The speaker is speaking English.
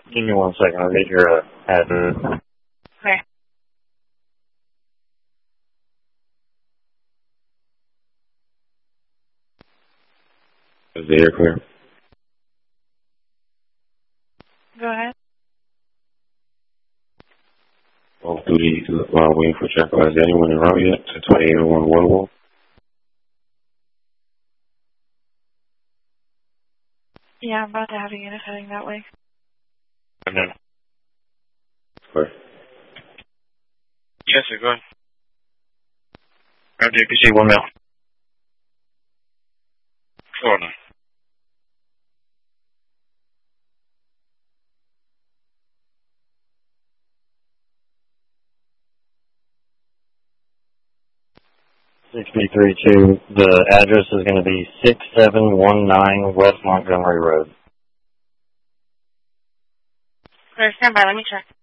Give me 1 second. I'll get your address. Okay. Is the air clear? Go ahead. Off duty, waiting for check. Is anyone en route yet to 2801 Waterwall? Yeah, I'm about to have a unit heading that way. No. Clear. Yes, sir. Go ahead. JPC 1 mil. Florida. $63.2. The address is going to be 6719 West Montgomery Road. Clear, stand by. Let me check.